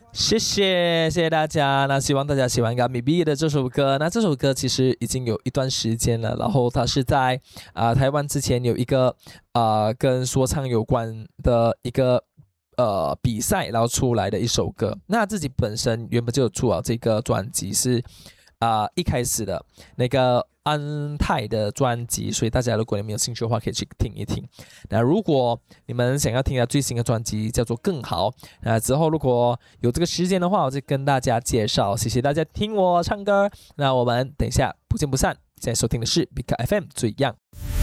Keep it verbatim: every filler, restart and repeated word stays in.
谢谢谢谢大家，那希望大家喜欢 Gummy B 的这首歌。那这首歌其实已经有一段时间了，然后它是在啊、呃台湾之前有一个啊、呃跟说唱有关的一个呃比赛，然后出来的一首歌。那自己本身原本就有出了这个专辑是啊、呃一开始的那个安泰的专辑，所以大家如果你们有兴趣的话，可以去听一听。那如果你们想要听的最新的专辑叫做更好，那之后如果有这个时间的话，我就跟大家介绍。谢谢大家听我唱歌，那我们等一下不见不散。现在收听的是 B 卡 F M 最样。